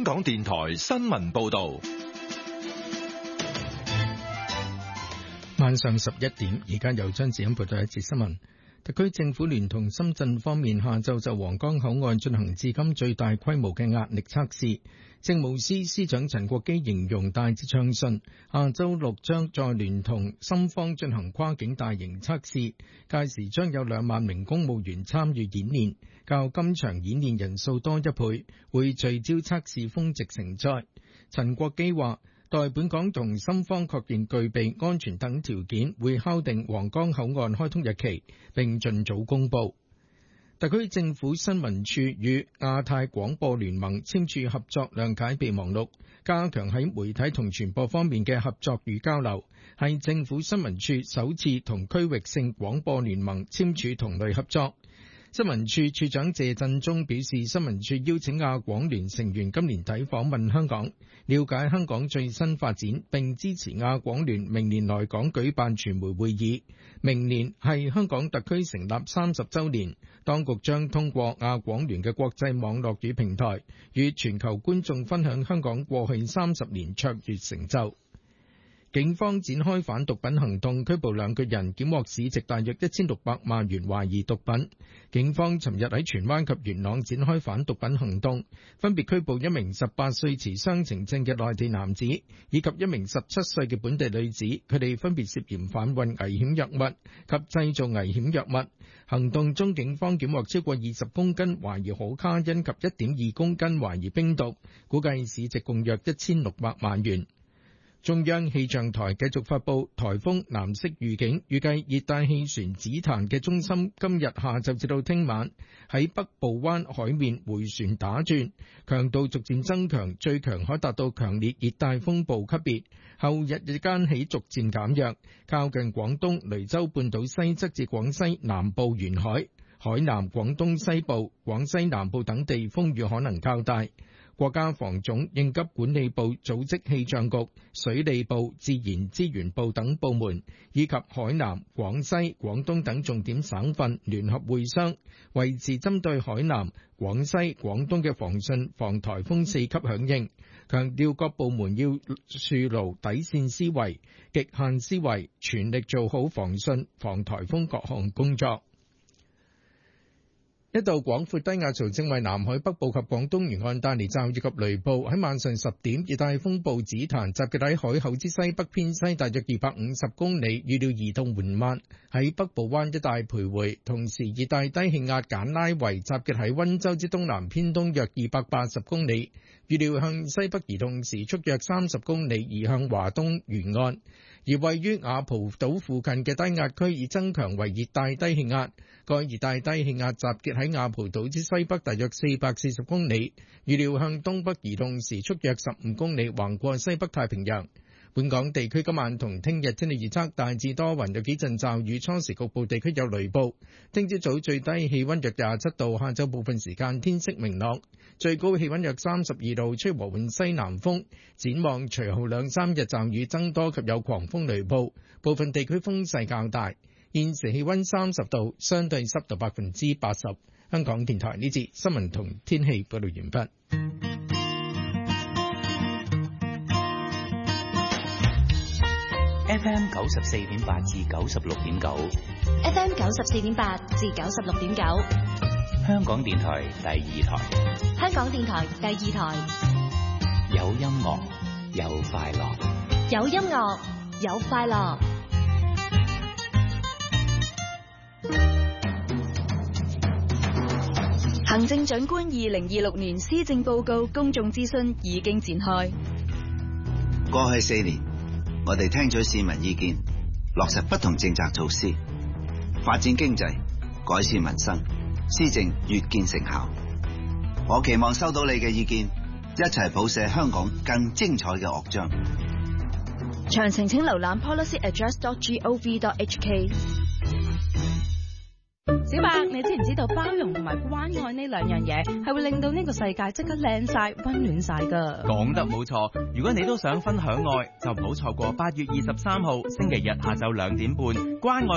香港電台新聞報道。 晚上11點，而家由張子欣報道一節新聞。特區政府聯同深圳方面下晝就皇崗口岸進行至今最大規模嘅壓力測試。政務司司長陳國基形容大致暢順，下周六將再聯同深方進行跨境大型測試，屆時將有2萬名公務員參與演練，較今場演練人數多1倍，會聚焦測試峰值承載。陳國基話，待本港同深方確認具備安全等條件，會敲定皇崗口岸開通日期，並盡早公佈。特區政府新聞處與亞太廣播聯盟簽署合作諒解備忘錄，加強喺媒體同傳播方面嘅合作與交流，係政府新聞處首次同區域性廣播聯盟簽署同類合作。新聞處處長謝振中表示，新聞處邀請亞廣聯成員今年底訪問香港，了解香港最新發展，並支持亞廣聯明年來港舉辦傳媒會議。明年係香港特區成立30週年，當局將通過亞廣聯嘅國際網絡與平台，與全球觀眾分享香港過去30年卓越成就。警方展開反毒品行動，拘捕2個人，檢獲市值大約1600萬元懷疑毒品。警方尋日喺荃灣及元朗展開反毒品行動，分別拘捕一名18歲持雙程證嘅內地男子，以及一名17歲嘅本地女子，佢哋分別涉嫌販運危險藥物及製造危險藥物。行動中，警方檢獲超過20公斤懷疑可卡因及1.2公斤懷疑冰毒，估計市值共約1600萬元。中央氣象台繼續發佈颱風藍色預警，預計熱帶氣旋紫檀嘅中心今日下晝至到聽晚喺北部灣海面迴旋打轉，強度逐漸增強，最強可達到強烈熱帶風暴級別。後日日間起逐漸減弱，靠近廣東雷州半島西側至廣西南部沿海、海南、廣東西部、廣西南部等地風雨可能較大。國家防總應急管理部組織氣象局、水利部、自然資源部等部門，以及海南、廣西、廣東等重點省份聯合會商，維持針對海南、廣西、廣東嘅防汛防颱風4級響應，強調各部門要樹牢底線思維、極限思維，全力做好防汛防颱風各項工作。一道廣闊低壓槽正為南海北部及廣東沿岸帶嚟驟雨及雷暴。喺晚上10點，熱帶風暴紫檀集結喺海口之西北偏西大約250公里，預料移動緩慢，喺北部灣一帶徘徊。同時，熱帶低氣壓簡拉維集結喺溫州之東南偏東約280公里，預料向西北移動時速約30公里，移向華東沿岸。而位於雅蒲島附近嘅低壓區已增強為熱帶低氣壓，該熱帶低氣壓集結喺雅蒲島之西北大約440公里，預料向東北移動時速約15公里，橫過西北太平洋。本港地區今晚同聽日天氣預測大致多雲，有幾陣驟雨，初時局部地區有雷暴。聽朝早最低氣溫約27度，下晝部分時間天色明朗，最高氣溫約32度，吹和緩西南風。展望隨後2-3日驟雨增多及有狂風雷暴，部分地區風勢較大。現時氣溫30度，相對濕度80%。香港電台呢節新聞同天氣報道完畢。 FM 94.8至96.9 ，FM 94.8至96.9， 香港電台第2台， 香港電台第2台， 有音樂，有快樂， 有音樂，有快樂。行政長官2026年施政報告公眾諮詢已經展開。 過去4年，我哋聽取市民意見，落實不同政策措施，發展經濟，改善民生，施政越見成效。我期望收到你嘅意見，一齊譜寫香港更精彩嘅樂章。 詳情請瀏覽 policyaddress.gov.hk。 小白，你知唔知道包容同埋關愛呢2樣嘢係會令到呢個世界即刻靚晒、溫暖晒㗎？ 講得冇錯，如果你都想分享愛，就唔好錯過8月23號星期日下晝2點半關愛